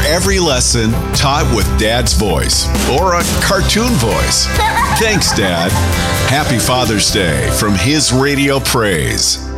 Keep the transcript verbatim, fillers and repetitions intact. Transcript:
every lesson taught with Dad's voice or a cartoon voice. Thanks, Dad. Happy Father's Day from His Radio Praise.